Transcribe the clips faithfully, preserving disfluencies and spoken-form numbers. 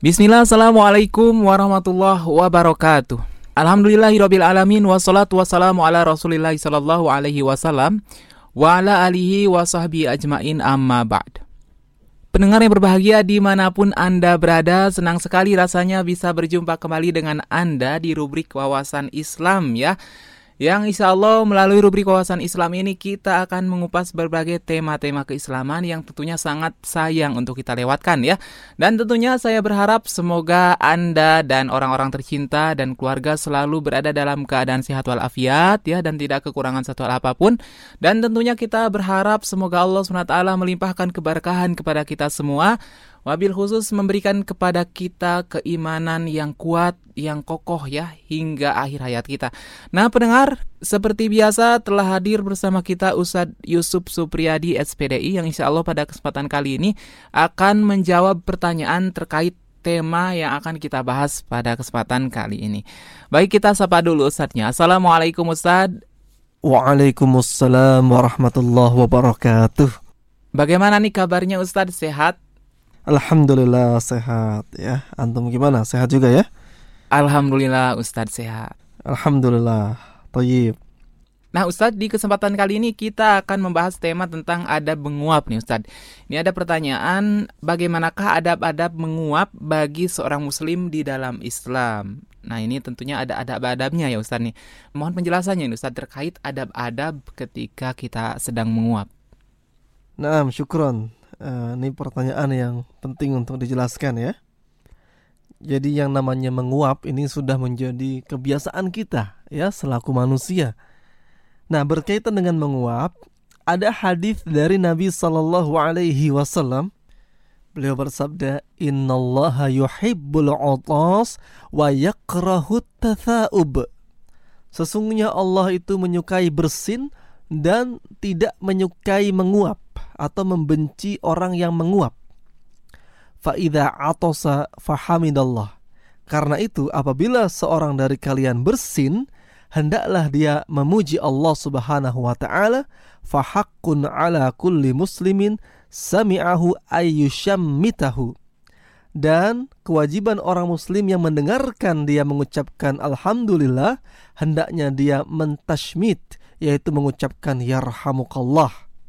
Bismillah, assalamualaikum warahmatullahi wabarakatuh. Alhamdulillahirabbil alamin, wassalatu wassalamu ala Rasulillah sallallahu alaihi wasallam wa ala alihi wa sahbihi ajmain, amma ba'd. Pendengar yang berbahagia dimanapun Anda berada, senang sekali rasanya bisa berjumpa kembali dengan Anda di rubrik Wawasan Islam ya. Yang insya Allah melalui rubrik Wawasan Islam ini kita akan mengupas berbagai tema-tema keislaman yang tentunya sangat sayang untuk kita lewatkan ya. Dan tentunya saya berharap semoga Anda dan orang-orang tercinta dan keluarga selalu berada dalam keadaan sehat walafiat ya, dan tidak kekurangan satu hal apapun. Dan tentunya kita berharap semoga Allah subhanahu wa taala melimpahkan keberkahan kepada kita semua, wabil khusus memberikan kepada kita keimanan yang kuat, yang kokoh ya, hingga akhir hayat kita. Nah pendengar, seperti biasa telah hadir bersama kita Ustadz Yusuf Supriyadi S P D I, yang insya Allah pada kesempatan kali ini akan menjawab pertanyaan terkait tema yang akan kita bahas pada kesempatan kali ini. Baik, kita sapa dulu Ustadznya. Assalamualaikum Ustadz. Waalaikumsalam warahmatullahi wabarakatuh. Bagaimana nih kabarnya Ustadz, sehat? Alhamdulillah sehat ya. Antum gimana? Sehat juga ya? Alhamdulillah Ustadz sehat. Alhamdulillah. Thayyib. Nah Ustadz, di kesempatan kali ini kita akan membahas tema tentang adab menguap nih Ustadz. Ini ada pertanyaan, bagaimanakah adab-adab menguap bagi seorang muslim di dalam Islam? Nah ini tentunya ada adab-adabnya ya Ustadz nih. Mohon penjelasannya nih Ustadz terkait adab-adab ketika kita sedang menguap. Naam, syukron. Uh, ini pertanyaan yang penting untuk dijelaskan ya. Jadi yang namanya menguap ini sudah menjadi kebiasaan kita ya selaku manusia. Nah, berkaitan dengan menguap, ada hadis dari Nabi sallallahu alaihi wasallam. Beliau bersabda, "Innallaha yuhibbul 'atas wa yakrahut tatha'ub." Sesungguhnya Allah itu menyukai bersin dan tidak menyukai menguap atau membenci orang yang menguap. Fa idza atasa fahamidallah. Karena itu apabila seorang dari kalian bersin, hendaklah dia memuji Allah Subhanahu wa taala. Fa haqqun ala kulli muslimin sami'ahu ayyushammitahu. Dan kewajiban orang muslim yang mendengarkan dia mengucapkan alhamdulillah, hendaknya dia mentashmit, yaitu mengucapkan yarhamukallah.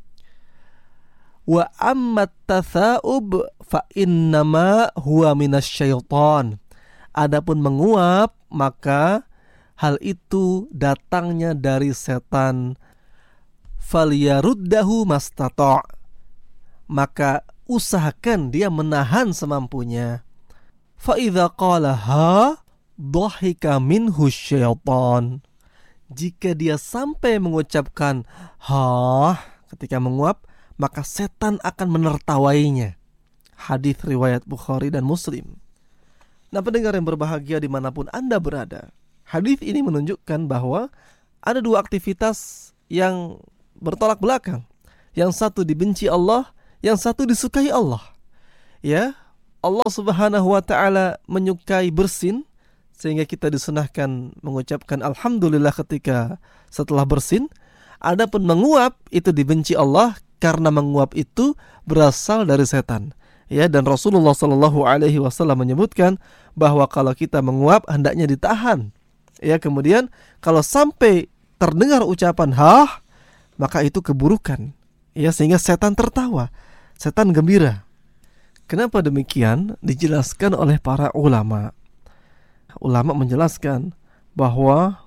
Wa ammat tatha'ub fa innama huwa minasyaitan. Adapun menguap, maka hal itu datangnya dari setan. Falyaruddahu mastata'. Maka usahakan dia menahan semampunya. Fa idza qala ha dhahika minhu syaitan. Jika dia sampai mengucapkan ha ketika menguap, maka setan akan menertawainya. Hadis riwayat Bukhari dan Muslim. Nah pendengar yang berbahagia dimanapun Anda berada, hadis ini menunjukkan bahwa ada dua aktivitas yang bertolak belakang. Yang satu dibenci Allah, yang satu disukai Allah. Ya, Allah Subhanahu wa taala menyukai bersin, sehingga kita disunahkan mengucapkan alhamdulillah ketika setelah bersin. Adapun menguap itu dibenci Allah, karena menguap itu berasal dari setan. Ya, dan Rasulullah sallallahu alaihi wasallam menyebutkan bahwa kalau kita menguap hendaknya ditahan. Ya, kemudian kalau sampai terdengar ucapan ha, maka itu keburukan. Ya, sehingga setan tertawa, setan gembira. Kenapa demikian? Dijelaskan oleh para ulama. Ulama menjelaskan bahwa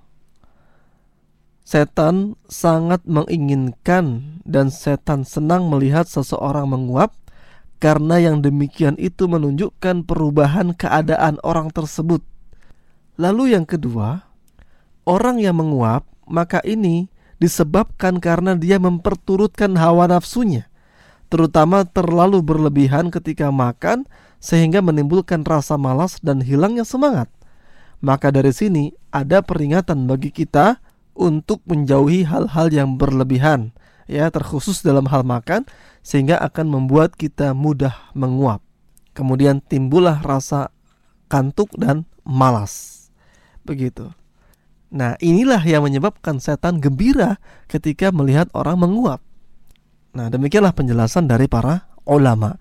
setan sangat menginginkan dan setan senang melihat seseorang menguap, karena yang demikian itu menunjukkan perubahan keadaan orang tersebut. Lalu yang kedua, orang yang menguap, maka ini disebabkan karena dia memperturutkan hawa nafsunya, terutama terlalu berlebihan ketika makan sehingga menimbulkan rasa malas dan hilangnya semangat. Maka dari sini ada peringatan bagi kita untuk menjauhi hal-hal yang berlebihan, ya, terkhusus dalam hal makan, sehingga akan membuat kita mudah menguap. Kemudian timbullah rasa kantuk dan malas. Begitu. Nah, inilah yang menyebabkan setan gembira ketika melihat orang menguap. Nah, demikianlah penjelasan dari para ulama.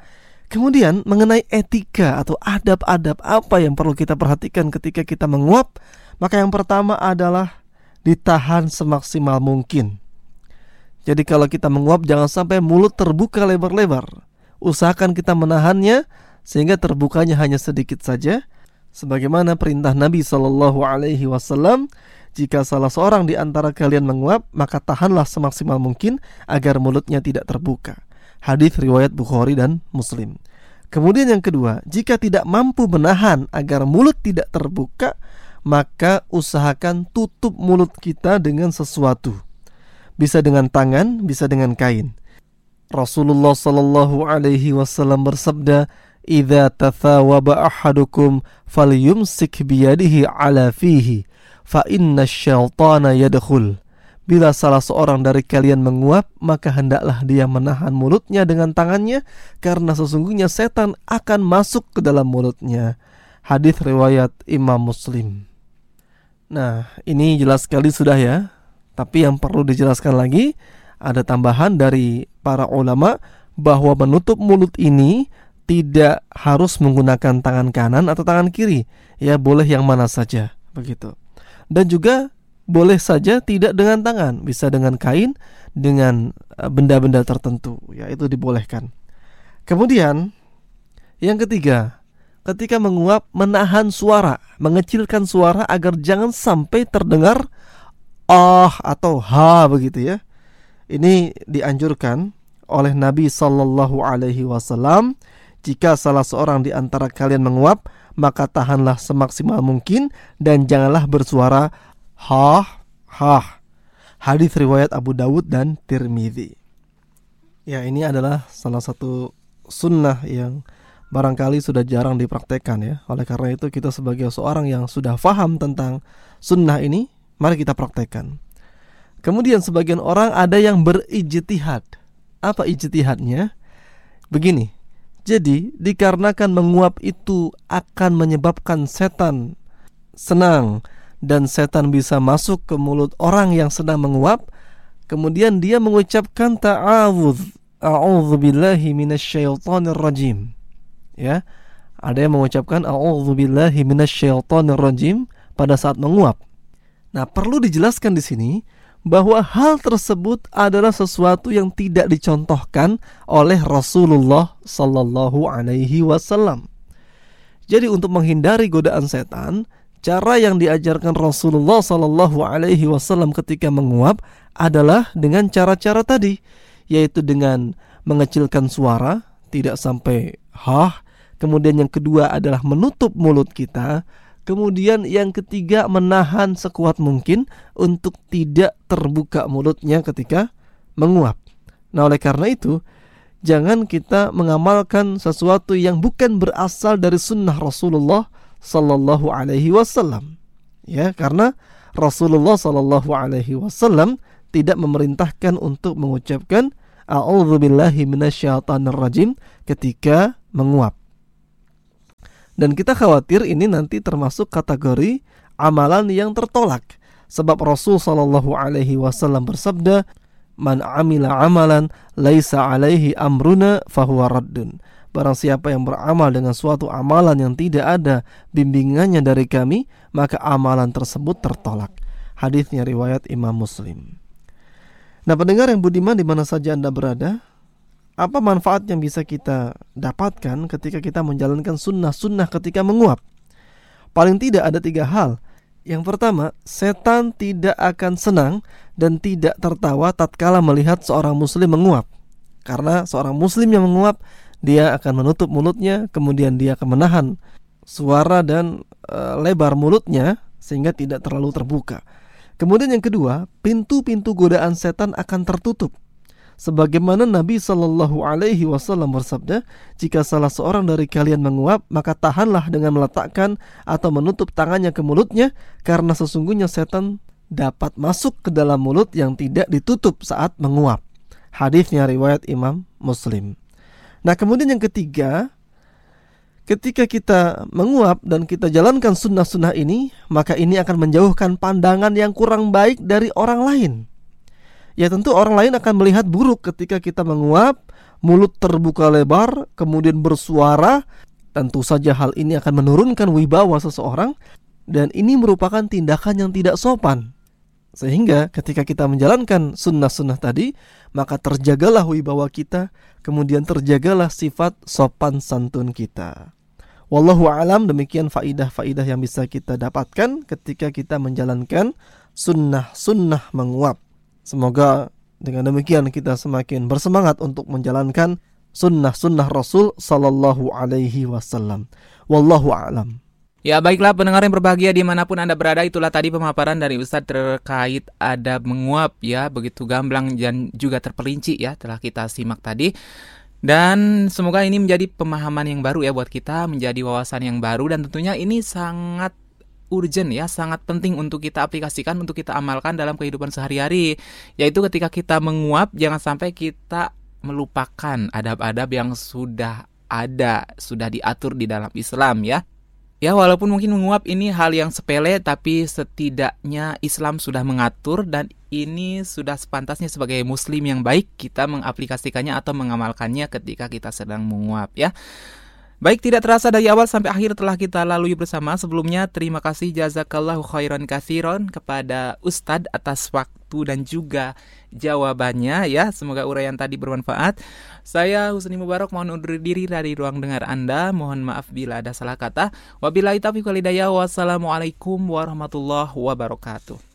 Kemudian mengenai etika atau adab-adab apa yang perlu kita perhatikan ketika kita menguap, maka yang pertama adalah ditahan semaksimal mungkin. Jadi kalau kita menguap jangan sampai mulut terbuka lebar-lebar. Usahakan kita menahannya sehingga terbukanya hanya sedikit saja. Sebagaimana perintah Nabi shallallahu alaihi wasallam, jika salah seorang di antara kalian menguap, maka tahanlah semaksimal mungkin agar mulutnya tidak terbuka. Hadis riwayat Bukhari dan Muslim. Kemudian yang kedua, jika tidak mampu menahan agar mulut tidak terbuka, maka usahakan tutup mulut kita dengan sesuatu. Bisa dengan tangan, bisa dengan kain. Rasulullah sallallahu alaihi wasallam bersabda, "Idza tathawaba ahadukum falyumsik biyadihi ala fihi, fa inna syaitana yadkhul." Bila salah seorang dari kalian menguap, maka hendaklah dia menahan mulutnya dengan tangannya, karena sesungguhnya setan akan masuk ke dalam mulutnya. Hadis riwayat Imam Muslim. Nah, ini jelas sekali sudah ya. Tapi yang perlu dijelaskan lagi, ada tambahan dari para ulama bahwa menutup mulut ini tidak harus menggunakan tangan kanan atau tangan kiri. Ya, boleh yang mana saja, begitu. Dan juga boleh saja tidak dengan tangan, bisa dengan kain, dengan benda-benda tertentu, ya itu dibolehkan. Kemudian yang ketiga, ketika menguap menahan suara, mengecilkan suara agar jangan sampai terdengar ah atau ha begitu ya. Ini dianjurkan oleh Nabi sallallahu alaihi wasallam. Jika salah seorang di antara kalian menguap, maka tahanlah semaksimal mungkin dan janganlah bersuara hah, hah. Hadis riwayat Abu Dawud dan Tirmidzi. Ya, ini adalah salah satu sunnah yang barangkali sudah jarang dipraktekkan ya. Oleh karena itu kita sebagai seorang yang sudah faham tentang sunnah ini, mari kita praktekkan. Kemudian sebagian orang ada yang berijtihad. Apa ijtihadnya? Begini. Jadi dikarenakan menguap itu akan menyebabkan setan senang dan setan bisa masuk ke mulut orang yang sedang menguap, kemudian dia mengucapkan ta'awudz, a'udzubillahi minasyaitonir rajim. Ya, ada yang mengucapkan a'udzubillahi minasyaitonir rajim pada saat menguap. Nah, perlu dijelaskan di sini bahwa hal tersebut adalah sesuatu yang tidak dicontohkan oleh Rasulullah sallallahu alaihi wasallam. Jadi untuk menghindari godaan setan, cara yang diajarkan Rasulullah sallallahu alaihi wasallam ketika menguap adalah dengan cara-cara tadi, yaitu dengan mengecilkan suara, tidak sampai hah. Kemudian yang kedua adalah menutup mulut kita. Kemudian yang ketiga menahan sekuat mungkin untuk tidak terbuka mulutnya ketika menguap. Nah, oleh karena itu jangan kita mengamalkan sesuatu yang bukan berasal dari sunnah Rasulullah sallallahu alaihi wasallam. Ya, karena Rasulullah sallallahu alaihi wasallam tidak memerintahkan untuk mengucapkan a'udzubillahi minasyaitonir rajim ketika menguap. Dan kita khawatir ini nanti termasuk kategori amalan yang tertolak. Sebab Rasul sallallahu alaihi wasallam bersabda, "Man amila amalan laisa alaihi amruna fahuwa raddun." Barang siapa yang beramal dengan suatu amalan yang tidak ada bimbingannya dari kami, maka amalan tersebut tertolak. Hadisnya riwayat Imam Muslim. Nah, pendengar yang budiman di mana saja Anda berada, apa manfaat yang bisa kita dapatkan ketika kita menjalankan sunnah-sunnah ketika menguap? Paling tidak ada tiga hal. Yang pertama, setan tidak akan senang dan tidak tertawa tatkala melihat seorang muslim menguap. Karena seorang muslim yang menguap, dia akan menutup mulutnya, kemudian dia akan menahan suara dan e, lebar mulutnya sehingga tidak terlalu terbuka. Kemudian yang kedua, pintu-pintu godaan setan akan tertutup. Sebagaimana Nabi sallallahu alaihi wasallam bersabda, jika salah seorang dari kalian menguap, maka tahanlah dengan meletakkan atau menutup tangannya ke mulutnya, karena sesungguhnya setan dapat masuk ke dalam mulut yang tidak ditutup saat menguap. Hadisnya riwayat Imam Muslim. Nah, kemudian yang ketiga, ketika kita menguap dan kita jalankan sunnah-sunnah ini, maka ini akan menjauhkan pandangan yang kurang baik dari orang lain. Ya, tentu orang lain akan melihat buruk ketika kita menguap, mulut terbuka lebar, kemudian bersuara, tentu saja hal ini akan menurunkan wibawa seseorang, dan ini merupakan tindakan yang tidak sopan. Sehingga ketika kita menjalankan sunnah-sunnah tadi, maka terjagalah wibawa kita, kemudian terjagalah sifat sopan santun kita. Wallahu a'lam, demikian faidah-faidah yang bisa kita dapatkan ketika kita menjalankan sunnah-sunnah menguap. Semoga dengan demikian kita semakin bersemangat untuk menjalankan sunnah-sunnah Rasul Sallallahu Alaihi Wasallam. Wallahu a'lam. Ya, baiklah pendengar yang berbahagia dimanapun Anda berada, itulah tadi pemaparan dari Ustadz terkait adab menguap ya, begitu gamblang dan juga terperinci ya telah kita simak tadi. Dan semoga ini menjadi pemahaman yang baru ya buat kita, menjadi wawasan yang baru, dan tentunya ini sangat urgent ya, sangat penting untuk kita aplikasikan, untuk kita amalkan dalam kehidupan sehari-hari. Yaitu ketika kita menguap, jangan sampai kita melupakan adab-adab yang sudah ada, sudah diatur di dalam Islam ya. Ya, walaupun mungkin menguap ini hal yang sepele, tapi setidaknya Islam sudah mengatur, dan ini sudah sepantasnya sebagai muslim yang baik kita mengaplikasikannya atau mengamalkannya ketika kita sedang menguap ya. Baik, tidak terasa dari awal sampai akhir telah kita lalui bersama. Sebelumnya terima kasih jazakallahu khairan katsiran kepada Ustadz atas waktu dan juga jawabannya ya. Semoga uraian tadi bermanfaat. Saya Husni Mubarak mohon undur diri dari ruang dengar Anda. Mohon maaf bila ada salah kata. Wabillahi taufiq wal hidayah. Wassalamualaikum warahmatullahi wabarakatuh.